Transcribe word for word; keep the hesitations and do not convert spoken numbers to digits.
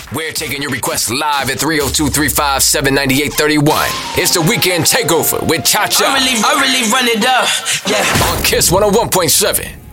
We're taking your requests live at three oh two, three five seven, nine eight three one. It's the Weekend Takeover with Cha Cha. I really, I really run it up, yeah. On Kiss one oh one point seven.